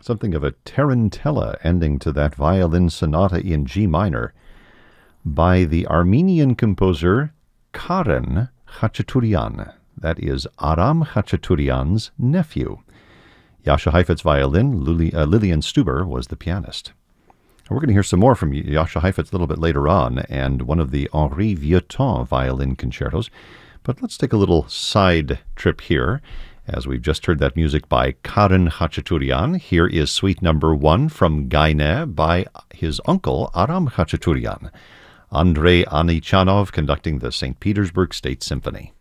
Something of a tarantella ending to that violin sonata in G minor by the Armenian composer Karen Khachaturian. That is Aram Khachaturian's nephew. Jascha Heifetz violin, Lilian Stuber was the pianist. We're going to hear some more from Jascha Heifetz a little bit later on, and one of the Henri Vieuxtemps violin concertos. But let's take a little side trip here, as we've just heard that music by Karen Khachaturian. Here is Suite Number 1 from Gaine by his uncle Aram Khachaturian. Andrei Anichanov conducting the St. Petersburg State Symphony.